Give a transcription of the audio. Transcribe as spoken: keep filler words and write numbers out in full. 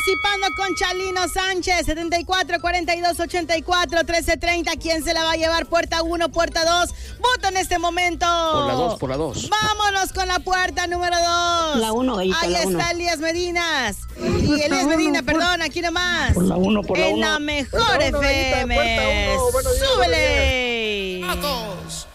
participando con Chalino Sánchez, setenta y cuatro, cuarenta y dos, ochenta y cuatro, trece treinta. ¿Quién se la va a llevar? Puerta uno, puerta dos. Vota en este momento. Por la dos, por la dos. Vámonos con la puerta número dos. La uno, gallita, Ahí la está uno. Elías Medinas. Y Elías Medina, perdón, aquí nomás. Por la uno, por la en uno. la mejor Puerta uno, F M. gallita, puerta uno. Buenos días, ¡Súbele! buenos días.